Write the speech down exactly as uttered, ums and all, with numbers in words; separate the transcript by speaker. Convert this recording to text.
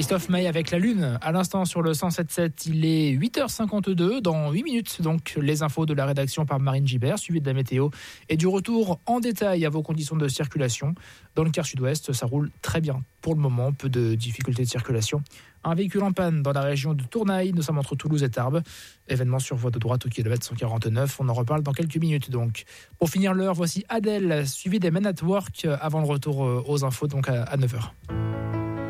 Speaker 1: Christophe May avec la Lune. À l'instant sur le cent sept sept, il est huit heures cinquante-deux. Dans huit minutes, donc, les infos de la rédaction par Marine Gibert, suivi de la météo et du retour en détail à vos conditions de circulation. Dans le quart sud-ouest, ça roule très bien. Pour le moment, peu de difficultés de circulation. Un véhicule en panne dans la région de Tournai, nous sommes entre Toulouse et Tarbes. Événement sur voie de droite au kilomètre cent quarante-neuf. On en reparle dans quelques minutes donc. Pour finir l'heure, voici Adèle, suivi des Men at Work avant le retour aux infos donc à neuf heures.